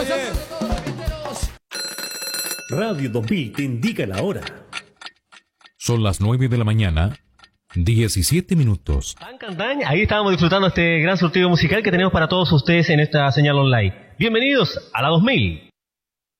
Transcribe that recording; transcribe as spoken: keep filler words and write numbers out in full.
Radio dos mil te indica la hora. Son las nueve de la mañana, diecisiete minutos. Ahí estábamos disfrutando este gran surtido musical que tenemos para todos ustedes en esta señal online. Bienvenidos a la dos mil.